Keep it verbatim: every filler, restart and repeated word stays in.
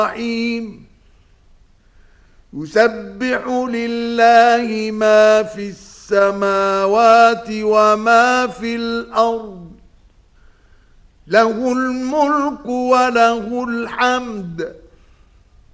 الرحيم يسبح لله ما في السماوات وما في الأرض له الملك وله الحمد